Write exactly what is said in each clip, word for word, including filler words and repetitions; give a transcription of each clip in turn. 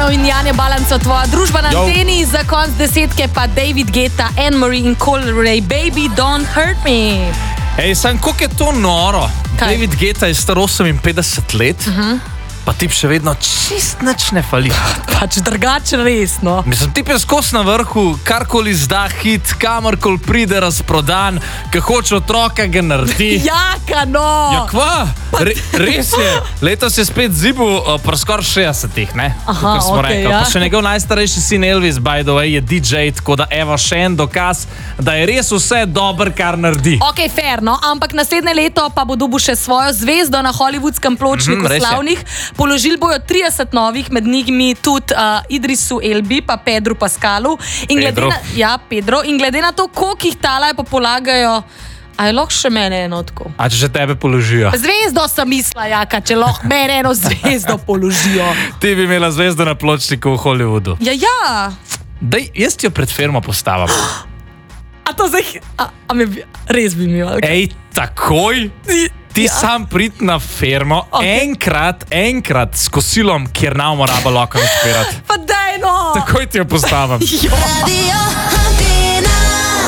Bojanov in Janja Balanco, tvoja družba na anteni, za konc desetke pa David Guetta, Anne-Marie in Cole Ray, Baby Don't Hurt Me. Ej, sam, koliko je to noro? Kaj? David Guetta je star oseminpetdeset let, uh-huh. pa tip še vedno čist nič ne fali. Pač drugače res, no. Mislim, tip je skos na vrhu, karkoli zda hit, kamorkoli pride razprodan, ka hoče otroka ga naredi. Jaka, no! Ja, kva? Re, res je. Letos je spet zibu uh, pri skor šestdesetih, ne? Aha, smo okej, rekli. ja. Pa še njegov najstarejši sin Elvis, by the way, je D J, tako da evo še en dokaz, da je res vse dober, kar naredi. Ok, fair, no, ampak naslednje leto pa bo dobil še svojo zvezdo na hollywoodskem pločniku Mhm, res je. slavnih. Položili bojo trideset novih, med njimi tudi uh, Idrisu Elbi, pa Pedru Pascalu. In glede Pedro. na, ja, Pedro. In glede na to, koliko jih talajo, pa polagajo, a je lahko še mene eno tako. A če še tebe položijo? Zvezdo sem mislila, Jaka, če lahko mene eno zvezdo položijo. Ti bi imela zvezdo na pločniku v Hollywoodu. Ja, ja. Daj, jaz ti jo pred firmo postavim. A to zdaj, a, a me, bi- res bi mi jo. Ej, takoj? Ti Ja. sam prid na firmo, Okej. enkrat, enkrat s kosilom, kjer nam moramo lahko odpirati. Pa daj, no. Takoj ti jo postavim. Jo. Radio Antena.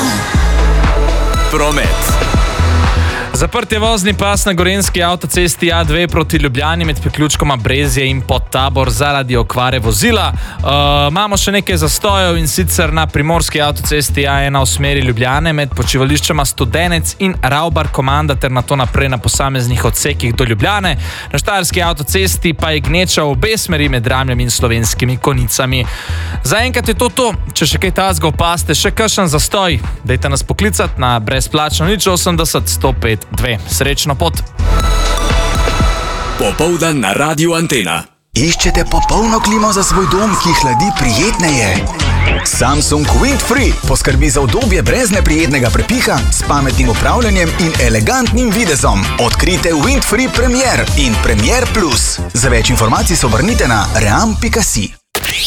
Promet. Zaprt je vozni pas na gorenjski avtocesti A dve proti Ljubljani med priključkoma Brezje in Podtabor zaradi okvare vozila. Uh, imamo še nekaj zastojev in sicer na primorski avtocesti A ena v smeri Ljubljane med počivališčema Studenec in Ravbar Komanda ter nato naprej na posameznih odsekih do Ljubljane. Na štajerski avtocesti pa je gneča v obe smeri med Ramljem in Slovenskimi Konicami. Zaenkrat je to to. Če še kaj tazga opaste, še kakšen zastoj, dajte nas poklicati na brezplačno nič osemdeset sto pet dve. Srečno pot. Popoldan na Radio Antena. Iščete popolno klimo za svoj dom, ki hladi prijetneje? Samsung Windfree poskrbi za udobje brez neprijetnega prepiha, s pametnim upravljanjem in elegantnim videzom. Odkrite Windfree Premier in Premier Plus. Za več informacij se obrnite na ream pika si.